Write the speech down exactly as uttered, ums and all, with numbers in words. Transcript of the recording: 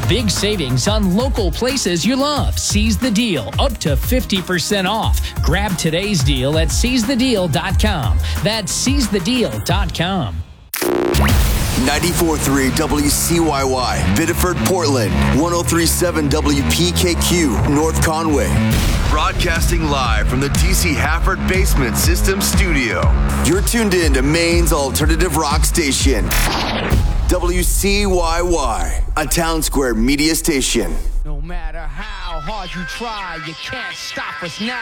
Big savings on local places you love. Seize the deal, up to fifty percent off. Grab today's deal at seize the deal dot com. That's seize the deal dot com. ninety-four point three W C Y Y, Biddeford, Portland. one oh three point seven W P K Q, North Conway. Broadcasting live from the D C Hafford Basement System Studio. You're tuned in to Maine's alternative rock station. W C Y Y, a Town Square media station. No matter how hard you try, you can't stop us now.